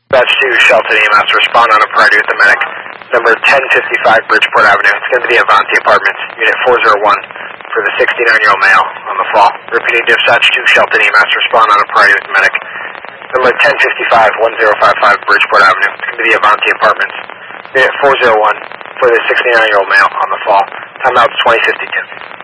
Dispatch 2, Shelton EMS, respond on a priority with the medic. Number 1055 Bridgeport Avenue. It's going to be the Avanti Apartments, Unit 401, for the 69-year-old male on the fall. Repeating dispatch 2, Shelton EMS, respond on a priority with the medic. Number 1055-1055 Bridgeport Avenue. It's going to be the Avanti Apartments, Unit 401, for the 69-year-old male on the fall. Timeout 2052.